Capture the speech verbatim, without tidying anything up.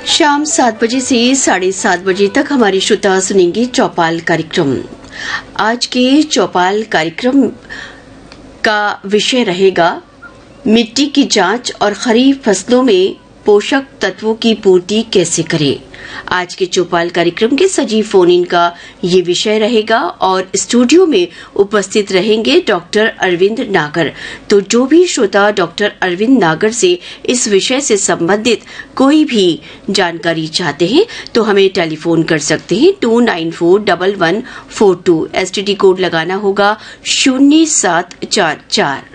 शाम सात बजे से साढ़े सात बजे तक हमारे श्रोता सुनेंगे चौपाल कार्यक्रम। आज के चौपाल कार्यक्रम का विषय रहेगा मिट्टी की जांच और खरीफ फसलों में पोषक तत्वों की पूर्ति कैसे करें। आज के चौपाल कार्यक्रम के सजीव फोन इन का ये विषय रहेगा और स्टूडियो में उपस्थित रहेंगे डॉक्टर अरविंद नागर। तो जो भी श्रोता डॉक्टर अरविंद नागर से इस विषय से संबंधित कोई भी जानकारी चाहते हैं तो हमें टेलीफोन कर सकते हैं to nine four one one four to. STD code लगाना होगा शून्य सात चार चार।